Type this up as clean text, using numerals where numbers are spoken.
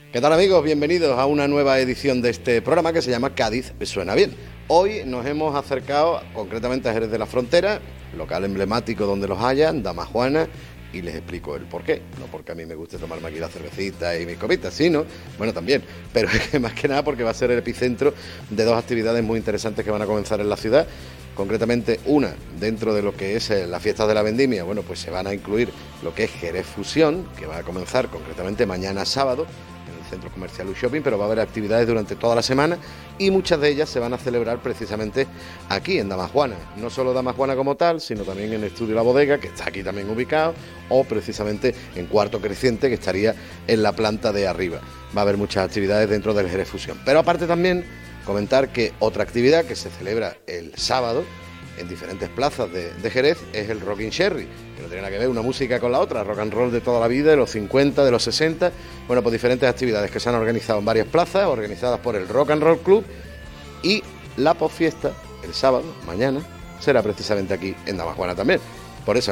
¿Qué tal, amigos? Bienvenidos a una nueva edición de este programa que se llama Cádiz Suena Bien. Hoy nos hemos acercado concretamente a Jerez de la Frontera, local emblemático donde los hayan, Damajuana, y les explico el porqué. No porque a mí me guste tomarme aquí la cervecita y mis copitas, sino, bueno, también, pero es que más que nada porque va a ser el epicentro de dos actividades muy interesantes que van a comenzar en la ciudad. Concretamente una dentro de lo que es las fiestas de la vendimia, bueno, pues se van a incluir lo que es Jerez Fusión, que va a comenzar concretamente mañana sábado, Centro Comercial y Shopping, pero va a haber actividades durante toda la semana y muchas de ellas se van a celebrar precisamente aquí en Damajuana. No solo Damajuana como tal, sino también en el Estudio La Bodega, que está aquí también ubicado, o precisamente en Cuarto Creciente, que estaría en la planta de arriba. Va a haber muchas actividades dentro del Jerez Fusión. Pero aparte también comentar que otra actividad que se celebra el sábado en diferentes plazas de Jerez es el Rockin' Sherry, que no tiene nada que ver una música con la otra, rock and roll de toda la vida, de los 50, de los 60, bueno, pues diferentes actividades que se han organizado en varias plazas, organizadas por el Rock and Roll Club, y la posfiesta, el sábado, mañana, será precisamente aquí en Damajuana también. Por eso